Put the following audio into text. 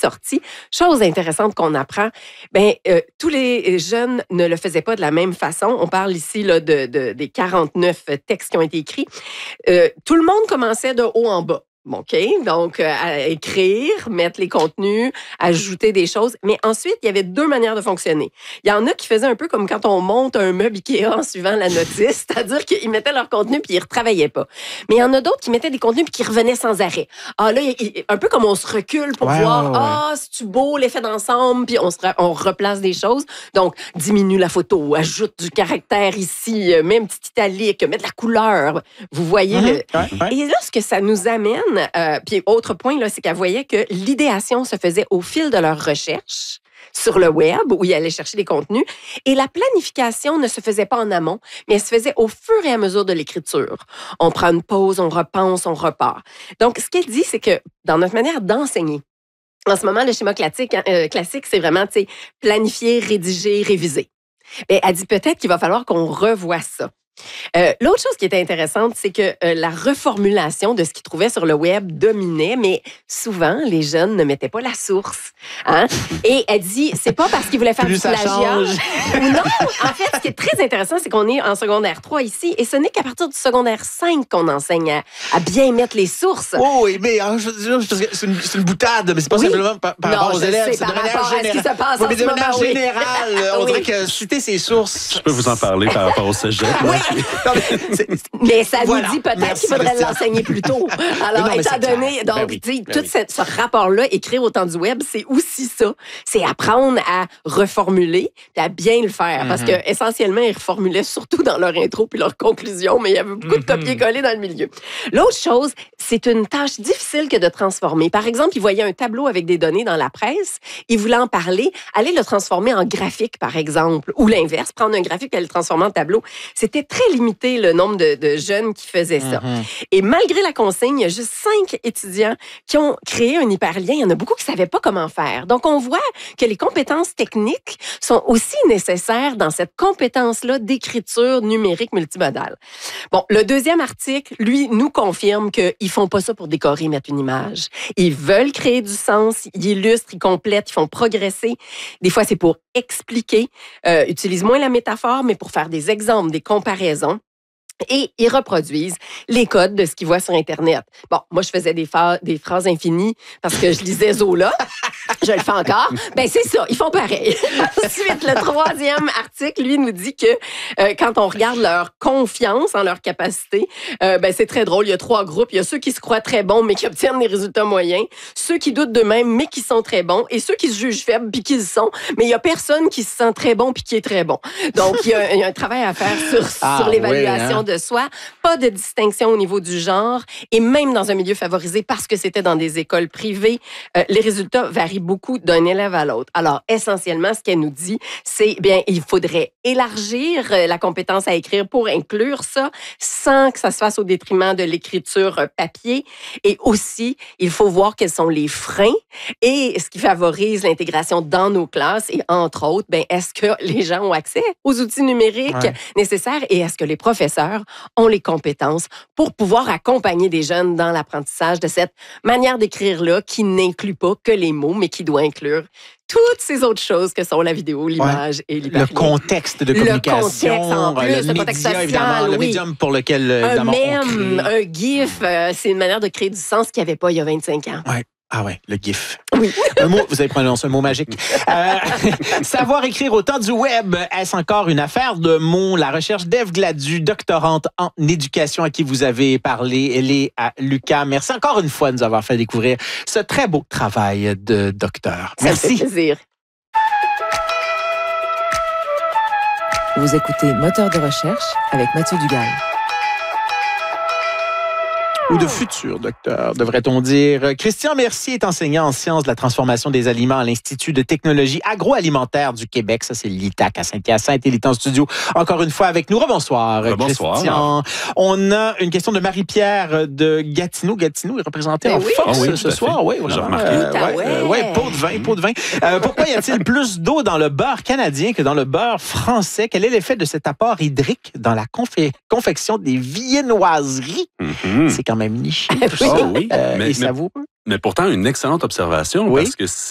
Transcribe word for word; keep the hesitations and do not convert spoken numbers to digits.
sorti. Chose intéressante qu'on apprend, ben euh, tous les jeunes ne le faisaient pas de la même façon. On parle ici là, de, de, des quarante-neuf textes qui ont été écrits. Euh, tout le monde commençait de haut en bas. Bon, OK, donc euh, à écrire, mettre les contenus, ajouter des choses. Mais ensuite, il y avait deux manières de fonctionner. Il y en a qui faisaient un peu comme quand on monte un meuble Ikea en suivant la notice, c'est-à-dire qu'ils mettaient leur contenu puis ils ne retravaillaient pas. Mais il y en a d'autres qui mettaient des contenus puis qui revenaient sans arrêt. Ah là, il, il, un peu comme on se recule pour ouais, voir, ouais, ouais. ah, c'est-tu beau, l'effet d'ensemble, puis on, se, on replace des choses. Donc, diminue la photo, ajoute du caractère ici, mets une petite italique, mets de la couleur. Vous voyez mm-hmm. le... Ouais, ouais. Et là, ce que ça nous amène, Euh, puis autre point, là, c'est qu'elle voyait que l'idéation se faisait au fil de leur recherche sur le web, où ils allaient chercher des contenus, et la planification ne se faisait pas en amont, mais elle se faisait au fur et à mesure de l'écriture. On prend une pause, on repense, on repart. Donc, ce qu'elle dit, c'est que dans notre manière d'enseigner, en ce moment, le schéma classique, euh, classique c'est vraiment, tu sais, planifier, rédiger, réviser. Bien, elle dit peut-être qu'il va falloir qu'on revoie ça. Euh, l'autre chose qui était intéressante, c'est que euh, la reformulation de ce qu'ils trouvaient sur le web dominait, mais souvent, les jeunes ne mettaient pas la source. Hein? Et elle dit, c'est pas parce qu'ils voulaient faire Plus du ça plagiat. change. Non, en fait, ce qui est très intéressant, c'est qu'on est en secondaire trois ici, et ce n'est qu'à partir du secondaire cinq qu'on enseigne à, à bien mettre les sources. Oh oui, mais hein, je, je, je, c'est, une, c'est une boutade, mais c'est pas Oui. simplement par, par Non, rapport aux je élèves, sais, c'est de par manière rapport à ce qui générale. se passe Oui, en mais ce de moment, manière oui. générale, on Oui. dirait que citer ses sources. Je peux vous en parler par rapport au cégep. Oui. Non, mais c'est- Mais ça Voilà. nous dit peut-être Merci, qu'il faudrait Christian. l'enseigner plus tôt. Alors, Mais non, mais étant c'est donné, clair. donc, Ben oui, tu sais, ben tout oui. cette- ce rapport-là, écrire au temps du web, c'est aussi ça. C'est apprendre à reformuler et à bien le faire. Mm-hmm. Parce que essentiellement, ils reformulaient surtout dans leur intro puis leur conclusion, mais il y avait beaucoup de Mm-hmm. copier-coller dans le milieu. L'autre chose, c'est une tâche difficile que de transformer. Par exemple, ils voyaient un tableau avec des données dans la presse, ils voulaient en parler, aller le transformer en graphique, par exemple, ou l'inverse, prendre un graphique et le transformer en tableau. C'était très limité le nombre de, de jeunes qui faisaient ça. Mm-hmm. Et malgré la consigne, il y a juste cinq étudiants qui ont créé un hyperlien. Il y en a beaucoup qui ne savaient pas comment faire. Donc, on voit que les compétences techniques sont aussi nécessaires dans cette compétence-là d'écriture numérique multimodale. Bon, le deuxième article, lui, nous confirme qu'ils ne font pas ça pour décorer, mettre une image. Ils veulent créer du sens, ils illustrent, ils complètent, ils font progresser. Des fois, c'est pour expliquer, euh, utilisent moins la métaphore, mais pour faire des exemples, des comparaisons. Et ils reproduisent les codes de ce qu'ils voient sur Internet. Bon, moi, je faisais des, fa- des phrases infinies parce que je lisais Zola. Je le fais encore. Ben c'est ça, ils font pareil. Ensuite, le troisième article, lui, nous dit que euh, quand on regarde leur confiance en leur capacité, euh, ben c'est très drôle. Il y a trois groupes. Il y a ceux qui se croient très bons, mais qui obtiennent des résultats moyens. Ceux qui doutent d'eux-mêmes, mais qui sont très bons. Et ceux qui se jugent faibles, puis qui le sont. Mais il y a personne qui se sent très bon, puis qui est très bon. Donc, il y a, il y a un travail à faire sur, Ah, sur l'évaluation oui, hein? de soi. Pas de distinction au niveau du genre. Et même dans un milieu favorisé, parce que c'était dans des écoles privées, euh, les résultats varient beaucoup d'un élève à l'autre. Alors, essentiellement, ce qu'elle nous dit, c'est, bien, il faudrait élargir euh, la compétence à écrire pour inclure ça, sans que ça se fasse au détriment de l'écriture euh, papier. Et aussi, il faut voir quels sont les freins et ce qui favorise l'intégration dans nos classes. Et entre autres, bien, est-ce que les gens ont accès aux outils numériques Ouais. nécessaires et est-ce que les professeurs ont les compétences pour pouvoir accompagner des jeunes dans l'apprentissage de cette manière d'écrire-là qui n'inclut pas que les mots, mais qui doit inclure toutes ces autres choses que sont la vidéo, l'image et Le l'hyperlien. contexte de Le communication, contexte en plus, le, le contexte média, social, évidemment, le oui. médium pour lequel, Un évidemment, on mème, crée. un gif, euh, c'est une manière de créer du sens qu'il n'y avait pas il y a vingt-cinq ans. Ouais. Ah ouais, le GIF. Oui. Un mot, vous avez prononcé un mot magique. Euh, savoir écrire au temps du web, est-ce encore une affaire de mots? La recherche d'Ève Gladu, doctorante en éducation à qui vous avez parlé, elle est à l'UQAM. Merci encore une fois de nous avoir fait découvrir ce très beau travail de docteur. Ça me fait Merci. plaisir. Vous écoutez Moteur de recherche avec Mathieu Dugal. Ou de futur docteur, devrait-on dire. Christian Mercier est enseignant en sciences de la transformation des aliments à l'Institut de technologie agroalimentaire du Québec. Ça, c'est l'I T A C à Saint-Hyacinthe. Il est en studio encore une fois avec nous. Rebonsoir, Rebonsoir. Christian. On a une question de Marie-Pierre de Gatineau. Gatineau est représenté Ben en oui. force Ah oui, tout ce à soir. fait. Oui, J'ai vraiment. remarqué. Euh, Ah ouais, ouais. euh, ouais, pot de vin, pot de vin. Euh, pourquoi y a-t-il plus d'eau dans le beurre canadien que dans le beurre français? Quel est l'effet de cet apport hydrique dans la confé- confection des viennoiseries? Mhm. C'est quand même niché. tout Oui. ça. Ah oui, Euh, mais- et ça mais- vous... Mais pourtant, une excellente observation, Oui. parce que c'est